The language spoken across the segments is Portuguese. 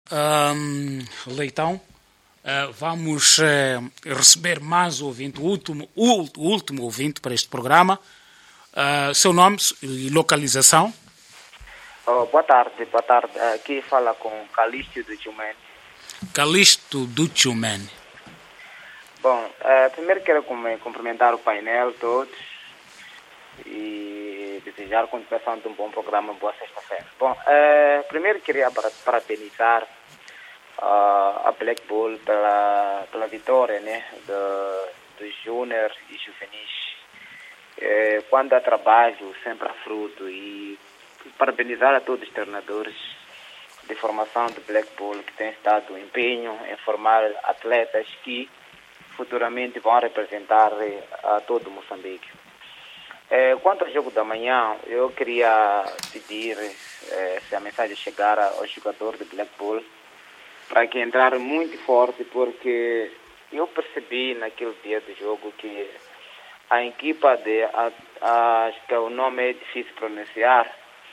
Leitão, vamos receber mais um ouvinte, o último ouvinte para este programa. Seu nome e localização? Boa tarde. Aqui fala com Calixto do Tchumene. Calixto do Tchumene. Bom, primeiro quero cumprimentar o painel todos e desejar a continuação de um bom programa, boa sexta-feira. Bom, primeiro queria parabenizar a Black Bull pela vitória, né, dos Júnior e Juvenis. Quando há trabalho, sempre há fruto, e parabenizar a todos os treinadores de formação do Black Bull que têm estado empenho em formar atletas que futuramente vão representar a todo Moçambique. Quanto ao jogo da manhã, eu queria pedir se a mensagem chegar ao jogador do Black Bull para que entrar muito forte, porque eu percebi naquele dia do jogo que a equipa acho que o nome é difícil pronunciar,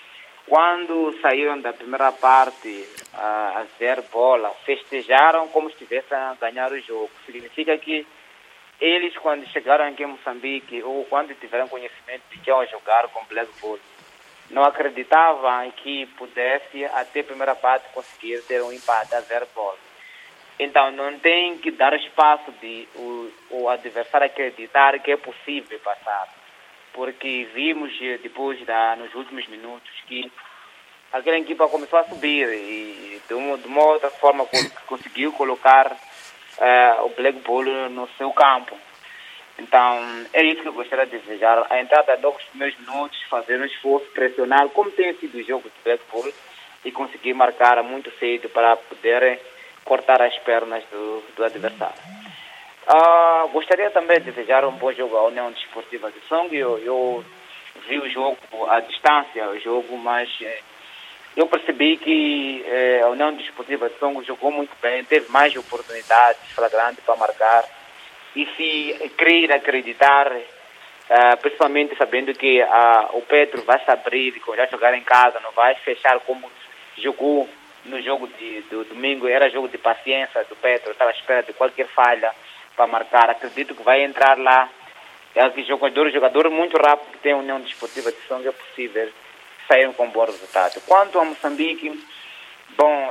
quando saíram da primeira parte a zero bola, festejaram como se estivessem a ganhar o jogo. Significa que eles, quando chegaram aqui em Moçambique, ou quando tiveram conhecimento de que iam jogar com Black Bull, não acreditavam que pudesse, até a primeira parte, conseguir ter um empate a zero bola. Então, não tem que dar espaço de o adversário acreditar que é possível passar. Porque vimos depois, nos últimos minutos, que aquela equipa começou a subir e de uma outra forma conseguiu colocar o Black Bull no seu campo. Então, é isso que eu gostaria de desejar. A entrada dos primeiros minutos, fazer um esforço, pressionar, como tem sido o jogo do Black Bull, e conseguir marcar muito cedo para poder cortar as pernas do adversário. Gostaria também de desejar um bom jogo à União Desportiva de Songo. Eu vi o jogo à distância, mas eu percebi que a União Desportiva de Songo jogou muito bem, teve mais oportunidades flagrantes para marcar, e se crer, acreditar, principalmente sabendo que o Petro vai se abrir, que vai jogar em casa, não vai fechar como jogou no jogo do domingo. Era jogo de paciência do Petro, estava à espera de qualquer falha para marcar. Acredito que vai entrar lá. Jogador muito rápido que tem a União Desportiva de Songo, é possível sair com bom resultado. Quanto a Moçambique, bom,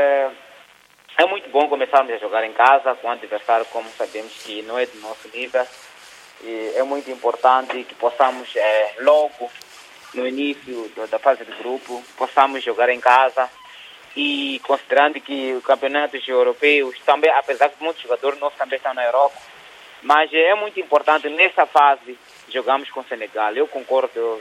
é muito bom começarmos a jogar em casa com um adversário como sabemos que não é do nosso nível. E é muito importante que possamos, logo no início da fase do grupo, possamos jogar em casa. E considerando que os campeonatos europeus também, apesar que muitos jogadores nossos também estão na Europa, mas é muito importante nessa fase jogarmos com o Senegal. Eu concordo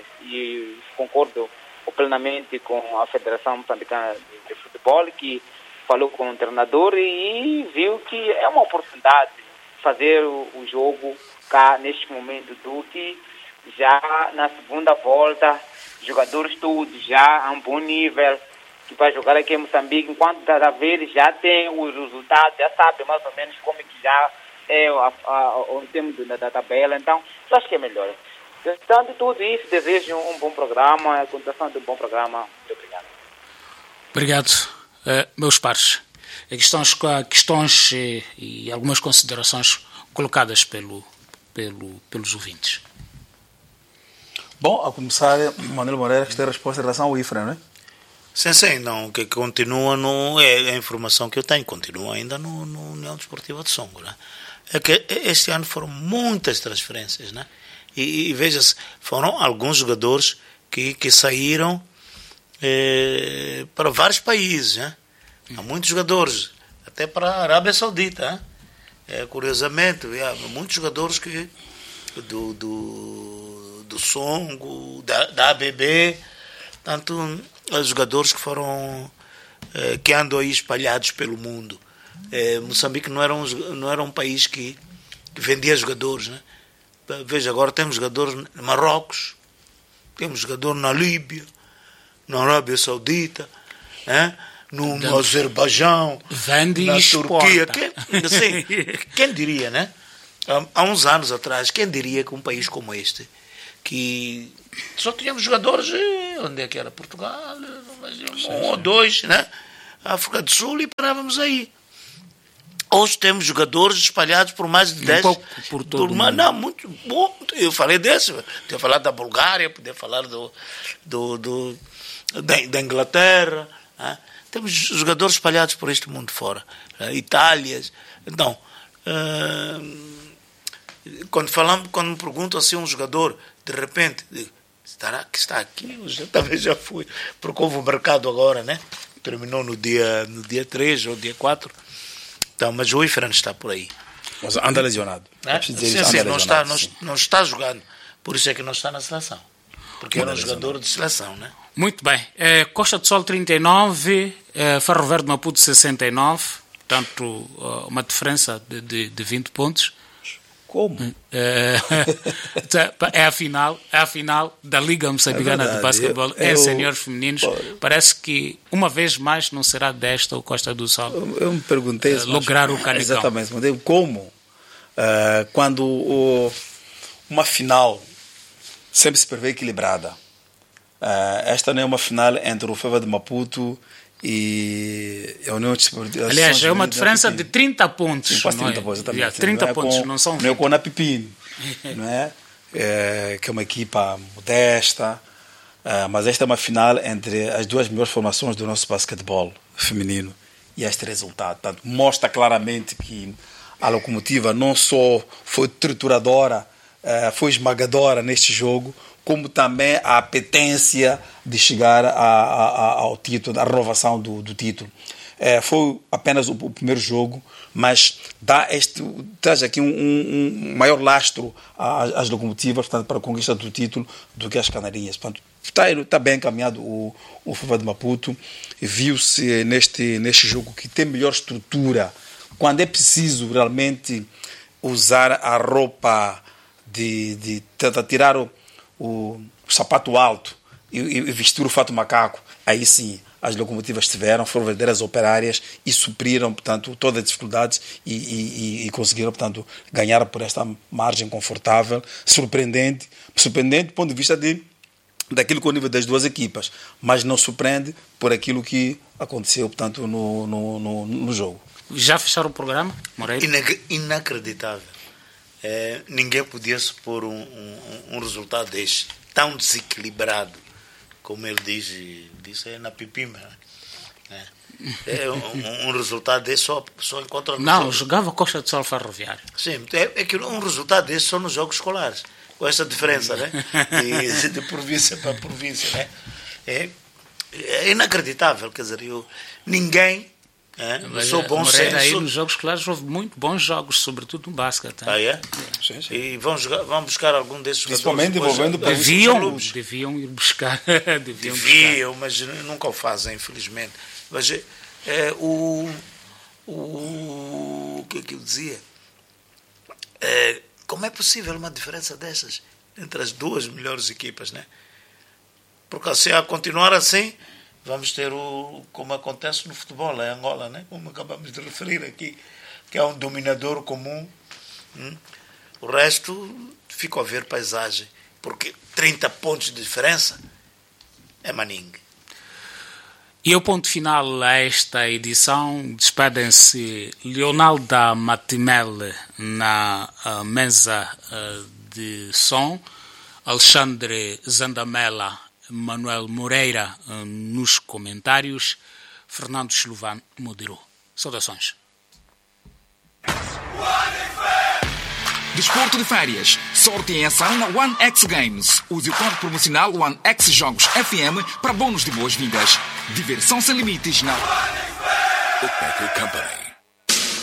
plenamente com a Federação Moçambicana de Futebol, que falou com o treinador e viu que é uma oportunidade fazer o jogo cá neste momento, do que já na segunda volta, jogadores todos já a um bom nível, que vai jogar aqui em Moçambique, enquanto cada vez já tem os resultados, já sabe mais ou menos como é que já é o tempo da tabela. Então, eu acho que é melhor. Então, de tudo isso, desejo um bom programa, a continuação de um bom programa. Muito obrigado. Obrigado, meus pares. Questões e algumas considerações colocadas pelos ouvintes. Bom, a começar, Manuel Moreira, que tem a resposta em relação ao IFRA, não é? Sim, não, que continua é a informação que eu tenho, continua ainda no União Desportiva de Songo, né? É que este ano foram muitas transferências, né? E veja-se, foram alguns jogadores que saíram para vários países, né? Há muitos jogadores, até para a Arábia Saudita, né? Curiosamente, há muitos jogadores que do Songo, da ABB, tanto os jogadores que foram que andam aí espalhados pelo mundo. Moçambique não era um país que vendia jogadores, né? Veja, agora temos jogadores no Marrocos, temos jogadores na Líbia, na Arábia Saudita, né? no Azerbaijão, na Turquia. Quem diria, né? Há uns anos atrás, quem diria que um país como este, que só tínhamos jogadores, onde é que era? Portugal, um ou dois, né? África do Sul e parávamos aí. Hoje temos jogadores espalhados por mais de 10... pouco por todo o mundo. Não, muito bom. Eu falei desse. Podia falar da Bulgária, podia falar da Inglaterra. Né? Temos jogadores espalhados por este mundo fora. Itália. Então, quando me perguntam assim um jogador, de repente, será que está aqui? Eu talvez já fui. Porque houve um mercado agora, né? Terminou no dia 3 ou dia 4. Então, mas o Ifran está por aí. Mas anda lesionado. Não está jogando. Por isso é que não está na seleção. Porque era um jogador de seleção, né? Muito bem. Costa do Sol 39, Ferro Verde Maputo 69. Portanto, uma diferença de 20 pontos. Como? É a final da Liga Moçambicana de Basquetebol Senhores Femininos. Parece que uma vez mais não será desta o Costa do Sol. Eu me perguntei lograr o Canecão. Exatamente, como quando uma final sempre se prevê equilibrada. Esta não é uma final entre o FEVA de Maputo e a União Desportiva. Aliás, é uma diferença de 30 pontos. Quase 30 pontos, exatamente. 30 pontos, não são 20. Não é com a Pipini, não é? Que é uma equipa modesta, mas esta é uma final entre as duas melhores formações do nosso basquetebol feminino. E este resultado, portanto, mostra claramente que a Locomotiva não só foi trituradora, foi esmagadora neste jogo, como também a apetência de chegar ao título, à renovação do título. Foi apenas o primeiro jogo, mas traz aqui um maior lastro às Locomotivas, portanto, para a conquista do título do que as Canarinhas. Portanto, está bem encaminhado o FEVA de Maputo. Viu-se neste jogo que tem melhor estrutura. Quando é preciso realmente usar a roupa de tentar tirar o sapato alto e vestir o fato macaco, aí sim as Locomotivas foram verdadeiras operárias e supriram, portanto, todas as dificuldades e conseguiram, portanto, ganhar por esta margem confortável, surpreendente do ponto de vista daquilo que é o nível das duas equipas, mas não surpreende por aquilo que aconteceu, portanto, no jogo. Já fecharam o programa, Moreira? Inacreditável. Ninguém podia supor um resultado deste, tão desequilibrado, como ele diz na Pipima. Um resultado desse só encontra... Não, jogava Costa do Sol Ferroviário. Sim, é que um resultado desse só nos jogos escolares, com essa diferença, né? De província para província, né? É inacreditável, quer dizer, ninguém... sou bom senso. Aí nos jogos escolares houve muito bons jogos, sobretudo no basquete. Sim. E vão buscar algum desses jogadores. Principalmente envolvendo deviam ir buscar. Deviam, mas nunca o fazem, infelizmente. Mas o que eu dizia? Como é possível uma diferença dessas entre as duas melhores equipas, né? Porque se a continuar assim, vamos ter como acontece no futebol, em Angola, né? Como acabamos de referir aqui, que é um dominador comum. O resto fica a ver paisagem, porque 30 pontos de diferença é maningue. E o ponto final a esta edição, despedem-se Leonardo Matimel na mesa de som, Alexandre Zandamela, Manuel Moreira nos comentários, Fernando Silvano moderou. Saudações. Desporto de férias. Sorte em ação na One X Games. Use o código promocional One X Jogos FM para bônus de boas-vindas. Diversão sem limites na... The Becker Company.